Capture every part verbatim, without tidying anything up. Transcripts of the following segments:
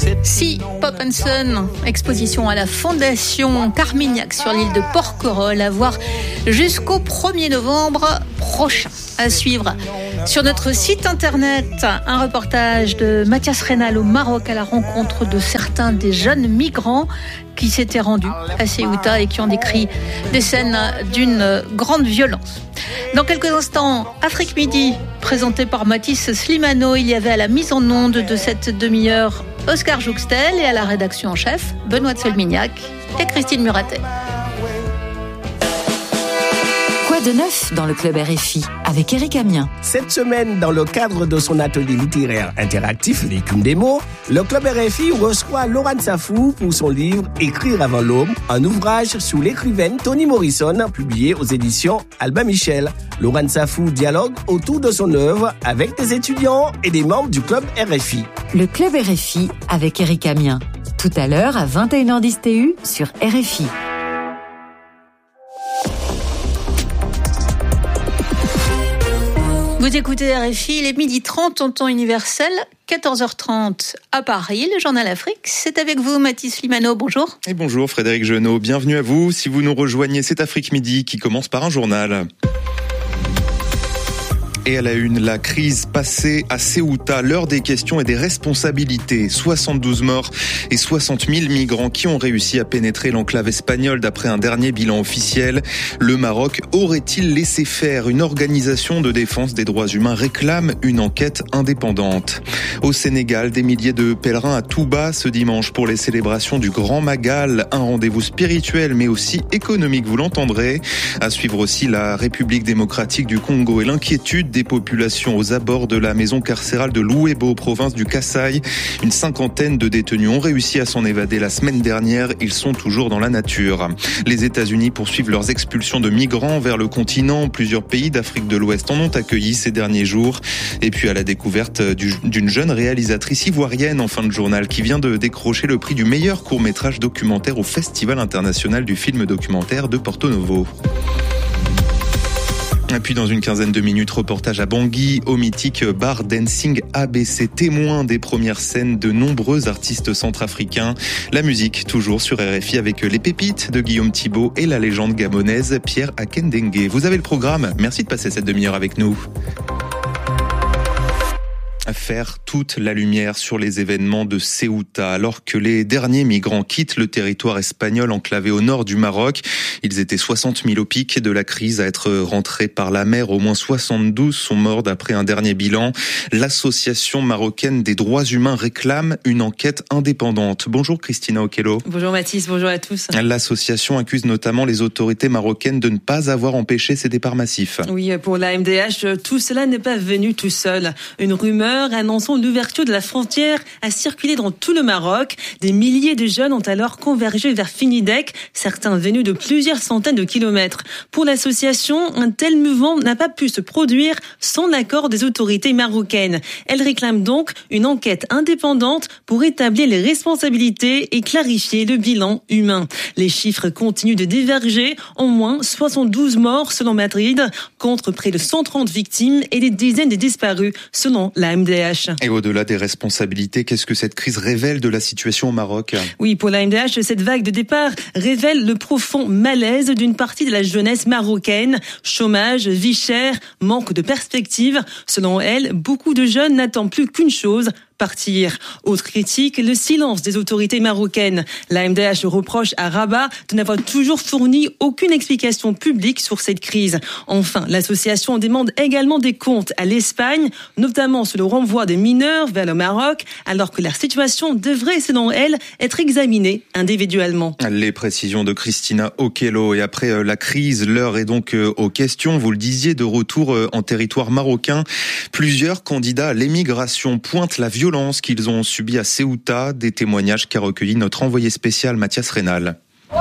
Si, Pop and Son, exposition à la Fondation Carmignac sur l'île de Porquerolles, à voir jusqu'au premier novembre prochain. À suivre sur notre site internet, un reportage de Mathias Rénal au Maroc à la rencontre de certains des jeunes migrants qui s'étaient rendus à Ceuta et qui ont décrit des scènes d'une grande violence. Dans quelques instants, Afrique Midi, présenté par Mathis Slimano. Il y avait à la mise en onde de cette demi-heure Oscar Jouxtel et à la rédaction en chef, Benoît Selmignac et Christine Muratet. Quoi de neuf dans le Club R F I avec Éric Amiens? Cette semaine, dans le cadre de son atelier littéraire interactif, L'écume des mots, le Club R F I reçoit Laurent Safou pour son livre Écrire avant l'aube, un ouvrage sur l'écrivaine Toni Morrison, publié aux éditions Albin Michel. Laurent Safou dialogue autour de son œuvre avec des étudiants et des membres du Club R F I. Le Club R F I avec Éric Amiens. Tout à l'heure à vingt et une heures dix T U sur R F I. Vous écoutez R F I, il est midi trente en temps universel, quatorze heures trente à Paris, le Journal Afrique. C'est avec vous, Mathis Slimano, bonjour. Et bonjour Frédéric Genot, bienvenue à vous. Si vous nous rejoignez, c'est Afrique Midi qui commence par un journal. Et à la une, la crise passée à Ceuta, l'heure des questions et des responsabilités. soixante-douze morts et soixante mille migrants qui ont réussi à pénétrer l'enclave espagnole d'après un dernier bilan officiel. Le Maroc aurait-il laissé faire? Une organisation de défense des droits humains réclame une enquête indépendante. Au Sénégal, des milliers de pèlerins à Touba ce dimanche pour les célébrations du Grand Magal. Un rendez-vous spirituel mais aussi économique, vous l'entendrez. À suivre aussi la République démocratique du Congo et l'inquiétude des populations aux abords de la maison carcérale de Louébo, province du Kasaï. Une cinquantaine de détenus ont réussi à s'en évader la semaine dernière. Ils sont toujours dans la nature. Les États-Unis poursuivent leurs expulsions de migrants vers le continent. Plusieurs pays d'Afrique de l'Ouest en ont accueilli ces derniers jours. Et puis à la découverte du, d'une jeune réalisatrice ivoirienne en fin de journal qui vient de décrocher le prix du meilleur court-métrage documentaire au Festival international du film documentaire de Porto Novo. Et puis dans une quinzaine de minutes, reportage à Bangui, au mythique bar dancing A B C, témoin des premières scènes de nombreux artistes centrafricains. La musique, toujours sur R F I avec les pépites de Guillaume Thibault et la légende gabonaise Pierre Akendengue. Vous avez le programme, merci de passer cette demi-heure avec nous. Faire toute la lumière sur les événements de Ceuta. Alors que les derniers migrants quittent le territoire espagnol enclavé au nord du Maroc, ils étaient soixante mille au pic de la crise à être rentrés par la mer. Au moins soixante-douze sont morts d'après un dernier bilan. L'association marocaine des droits humains réclame une enquête indépendante. Bonjour Christina Okello. Bonjour Mathis, bonjour à tous. L'association accuse notamment les autorités marocaines de ne pas avoir empêché ces départs massifs. Oui, pour la M D H, tout cela n'est pas venu tout seul. Une rumeur annonçant l'ouverture de la frontière a circulé dans tout le Maroc. Des milliers de jeunes ont alors convergé vers Finidec, certains venus de plusieurs centaines de kilomètres. Pour l'association, un tel mouvement n'a pas pu se produire sans l'accord des autorités marocaines. Elle réclame donc une enquête indépendante pour établir les responsabilités et clarifier le bilan humain. Les chiffres continuent de diverger. Au moins soixante-douze morts selon Madrid, contre près de cent trente victimes et des dizaines de disparus selon la M D H. Et au-delà des responsabilités, qu'est-ce que cette crise révèle de la situation au Maroc? Oui, pour la M D H, cette vague de départ révèle le profond malaise d'une partie de la jeunesse marocaine. Chômage, vie chère, manque de perspective. Selon elle, beaucoup de jeunes n'attendent plus qu'une chose, partir. Autre critique, le silence des autorités marocaines. La M D H reproche à Rabat de n'avoir toujours fourni aucune explication publique sur cette crise. Enfin, l'association demande également des comptes à l'Espagne, notamment sur le renvoi des mineurs vers le Maroc, alors que leur situation devrait, selon elle, être examinée individuellement. Les précisions de Christina Okello. Et après la crise, l'heure est donc aux questions. Vous le disiez, de retour en territoire marocain. Plusieurs candidats à l'émigration pointent la violence violence qu'ils ont subie à Ceuta, des témoignages qu'a recueilli notre envoyé spécial Mathias Rénal.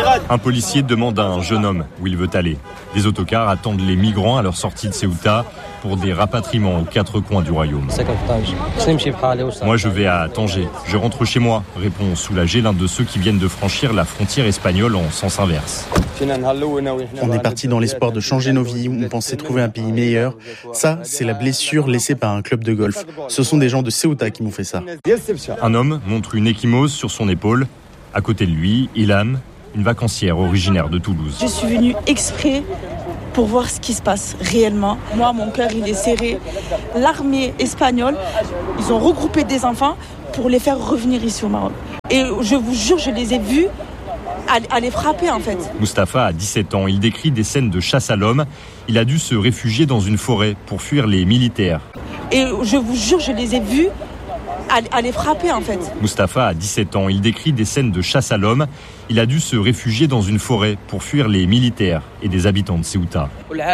Un policier demande à un jeune homme où il veut aller. Des autocars attendent les migrants à leur sortie de Ceuta pour des rapatriements aux quatre coins du royaume. Moi, je vais à Tanger. Je rentre chez moi, répond soulagé l'un de ceux qui viennent de franchir la frontière espagnole en sens inverse. On est parti dans l'espoir de changer nos vies, on pensait trouver un pays meilleur. Ça, c'est la blessure laissée par un club de golf. Ce sont des gens de Ceuta qui m'ont fait ça. Un homme montre une ecchymose sur son épaule. À côté de lui, Ilham, une vacancière originaire de Toulouse. Je suis venue exprès pour voir ce qui se passe réellement. Moi, mon cœur, il est serré. L'armée espagnole, ils ont regroupé des enfants pour les faire revenir ici au Maroc. Et je vous jure, je les ai vus à les frapper, en fait. Mustapha a dix-sept ans. Il décrit des scènes de chasse à l'homme. Il a dû se réfugier dans une forêt pour fuir les militaires. Et je vous jure, je les ai vus à les frapper, en fait. Mustapha a dix-sept ans. Il décrit des scènes de chasse à l'homme. Il a dû se réfugier dans une forêt pour fuir les militaires et des habitants de Ceuta.